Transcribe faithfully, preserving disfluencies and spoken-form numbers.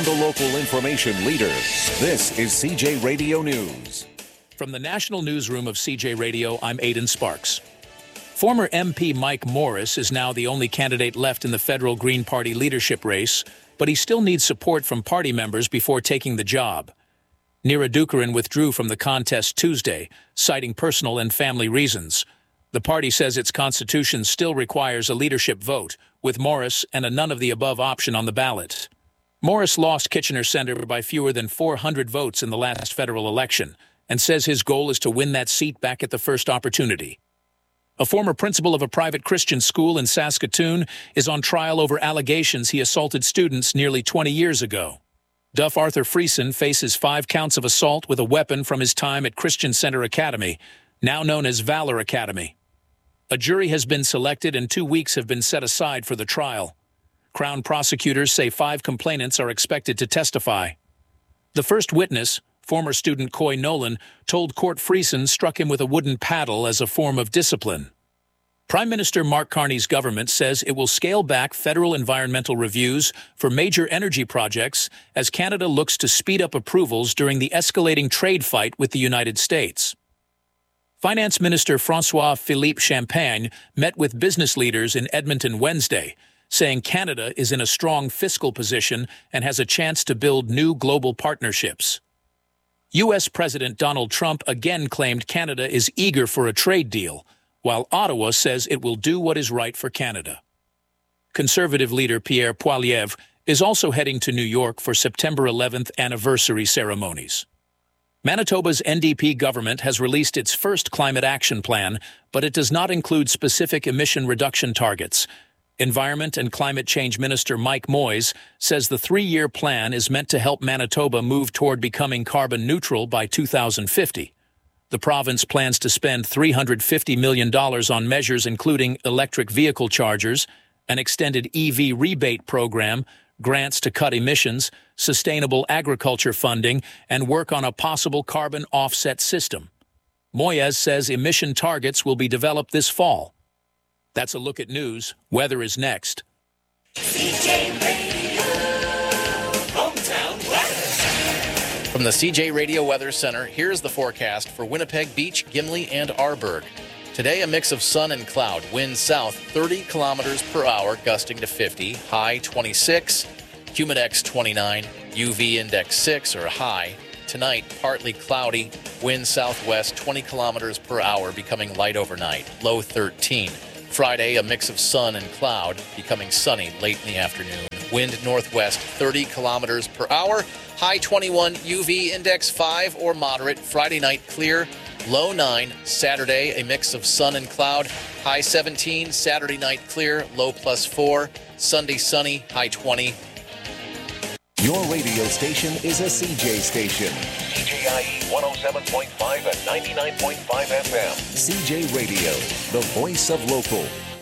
and the local information leader. This is C J Radio News. From the National Newsroom of C J Radio, I'm Aidan Sparks. Former M P Mike Morris is now the only candidate left in the federal Green Party leadership race, but he still needs support from party members before taking the job. Neera Dookaran withdrew from the contest Tuesday, citing personal and family reasons. The party says its constitution still requires a leadership vote, with Morris and a none-of-the-above option on the ballot. Morris lost Kitchener Centre by fewer than four hundred votes in the last federal election, and says his goal is to win that seat back at the first opportunity. A former principal of a private Christian school in Saskatoon is on trial over allegations he assaulted students nearly twenty years ago. Duff Arthur Friesen faces five counts of assault with a weapon from his time at Christian Centre Academy, now known as Valor Academy. A jury has been selected and two weeks have been set aside for the trial. Crown prosecutors say five complainants are expected to testify. The first witness, former student Coy Nolan, told court Friesen struck him with a wooden paddle as a form of discipline. Prime Minister Mark Carney's government says it will scale back federal environmental reviews for major energy projects as Canada looks to speed up approvals during the escalating trade fight with the United States. Finance Minister François-Philippe Champagne met with business leaders in Edmonton Wednesday, saying Canada is in a strong fiscal position and has a chance to build new global partnerships. U S President Donald Trump again claimed Canada is eager for a trade deal, while Ottawa says it will do what is right for Canada. Conservative leader Pierre Poilievre is also heading to New York for September eleventh anniversary ceremonies. Manitoba's N D P government has released its first climate action plan, but it does not include specific emission reduction targets. Environment and Climate Change Minister Mike Moyes says the three-year plan is meant to help Manitoba move toward becoming carbon neutral by two thousand fifty. The province plans to spend three hundred fifty million dollars on measures including electric vehicle chargers, an extended E V rebate program, grants to cut emissions, sustainable agriculture funding, and work on a possible carbon offset system. Moyes says emission targets will be developed this fall. That's a look at news. Weather is next. C J Radio, hometown weather. From the C J Radio Weather Center, here's the forecast for Winnipeg Beach, Gimli, and Arborg. Today, a mix of sun and cloud. Wind south thirty kilometers per hour, gusting to fifty. High twenty-six. Humidex twenty-nine. U V index six, or high. Tonight, partly cloudy. Wind southwest twenty kilometers per hour, becoming light overnight. Low thirteen. Friday, a mix of sun and cloud, becoming sunny late in the afternoon. Wind northwest thirty kilometers per hour. High twenty-one. U V index five or moderate. Friday night clear. Low nine. Saturday, a mix of sun and cloud. High seventeen. Saturday night clear. Low plus four. Sunday sunny. High twenty. Your radio station is a C J station. C J I E one oh seven point five and ninety-nine point five F M. C J Radio, the voice of local.